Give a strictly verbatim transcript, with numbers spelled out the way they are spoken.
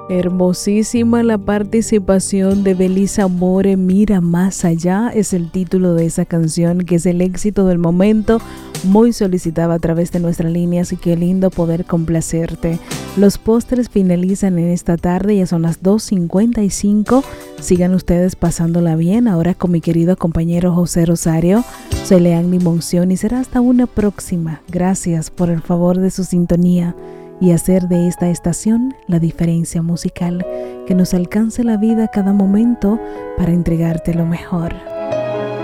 Hermosísima la participación de Belisa More. Mira más allá es el título de esa canción, que es el éxito del momento, muy solicitada a través de nuestra línea, así que lindo poder complacerte. Los postres finalizan en esta tarde, ya son las dos cincuenta y cinco. Sigan ustedes pasándola bien ahora con mi querido compañero José Rosario. Soy Leanny Monción y será hasta una próxima. Gracias por el favor de su sintonía y hacer de esta estación la diferencia musical, que nos alcance la vida a cada momento para entregarte lo mejor.